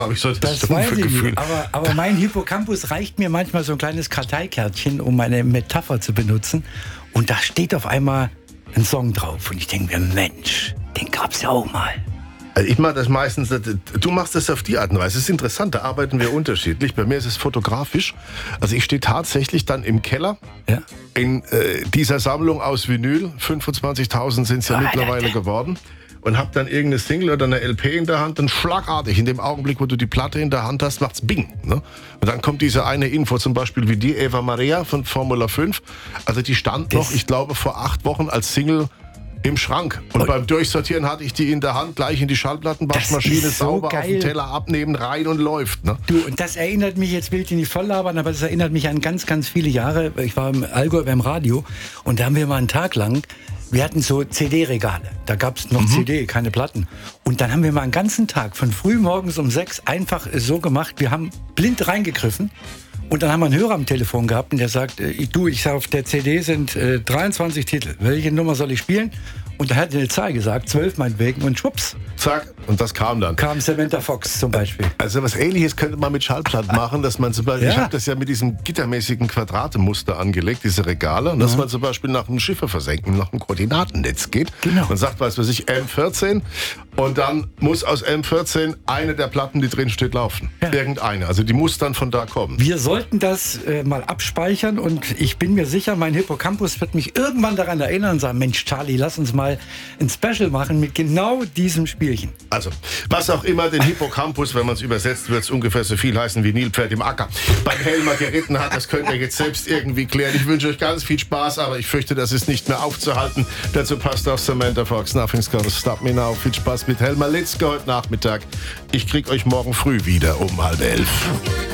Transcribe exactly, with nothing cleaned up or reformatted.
Aber ich sollte das, Das weiß ich nicht, aber, aber mein Hippocampus reicht mir manchmal so ein kleines Karteikärtchen, um eine Metapher zu benutzen. Und da steht auf einmal ein Song drauf. Und ich denke mir, Mensch, den gab's ja auch mal. Also ich mache das meistens, du machst das auf die Art und Weise. Das ist interessant, da arbeiten wir unterschiedlich. Bei mir ist es fotografisch. Also ich stehe tatsächlich dann im Keller Ja. in äh, dieser Sammlung aus Vinyl. fünfundzwanzigtausend sind es ja Ah, mittlerweile da, da. geworden. Und hab dann irgendeine Single oder eine L P in der Hand, dann schlagartig, in dem Augenblick, wo du die Platte in der Hand hast, macht's Bing. Ne? Und dann kommt diese eine Info, zum Beispiel wie die Eva Maria von Formula fünf. Also die stand noch, Das- ich glaube, vor acht Wochen als Single im Schrank. Und, Und- beim Durchsortieren hatte ich die in der Hand, gleich in die Schallplattenwaschmaschine, Das ist so sauber auf geil. den Teller abnehmen, rein und läuft. Ne? Du, und das erinnert mich, jetzt will ich dich nicht voll labern, aber das erinnert mich an ganz, ganz viele Jahre. Ich war im Allgäu beim Radio und da haben wir mal einen Tag lang, wir hatten so C D-Regale. Da gab es noch C D, keine Platten. Und dann haben wir mal einen ganzen Tag von früh morgens um sechs einfach so gemacht, wir haben blind reingegriffen. Und dann haben wir einen Hörer am Telefon gehabt und der sagt, äh, du, ich sag, auf der C D sind äh, dreiundzwanzig Titel. Welche Nummer soll ich spielen? Und da hat er eine Zahl gesagt, zwölf meinetwegen. Und schwupps, Zack, und das kam dann. kam Samantha Fox zum Beispiel. Also was Ähnliches könnte man mit Schallplatten machen, dass man zum Beispiel, Ja. ich habe das ja mit diesem gittermäßigen Quadratemuster angelegt, diese Regale, und dass man zum Beispiel nach einem Schiffe versenken, nach einem Koordinatennetz geht. Genau. Man sagt, weiß was ich, M vierzehn und dann muss aus M vierzehn eine der Platten, die drin steht, laufen. Ja. Irgendeine, also die muss dann von da kommen. Wir sollten das äh, mal abspeichern und ich bin mir sicher, mein Hippocampus wird mich irgendwann daran erinnern und sagen, Mensch Charlie, lass uns mal ein Special machen mit genau diesem Spielchen. Also, was auch immer den Hippocampus, wenn man es übersetzt, wird es ungefähr so viel heißen wie Nilpferd im Acker. Beim Helmer geritten hat, das könnt ihr jetzt selbst irgendwie klären. Ich wünsche euch ganz viel Spaß, aber ich fürchte, das ist nicht mehr aufzuhalten. Dazu passt auch Samantha Fox, Nothing's Gonna Stop Me Now. Viel Spaß mit Helmer Litzke heute Nachmittag. Ich krieg euch morgen früh wieder um halb elf.